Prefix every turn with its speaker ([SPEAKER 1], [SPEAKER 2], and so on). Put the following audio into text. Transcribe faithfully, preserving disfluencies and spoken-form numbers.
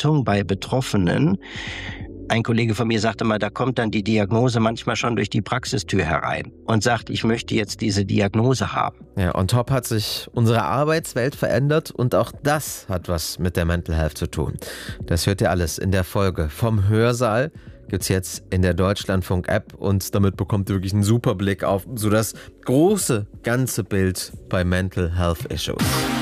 [SPEAKER 1] Beratung bei Betroffenen. Ein Kollege von mir sagte mal, da kommt dann die Diagnose manchmal schon durch die Praxistür herein und sagt, ich möchte jetzt diese Diagnose haben.
[SPEAKER 2] Ja, on top hat sich unsere Arbeitswelt verändert und auch das hat was mit der Mental Health zu tun. Das hört ihr alles in der Folge vom Hörsaal. Gibt's jetzt in der Deutschlandfunk-App und damit bekommt ihr wirklich einen super Blick auf so das große, ganze Bild bei Mental Health Issues.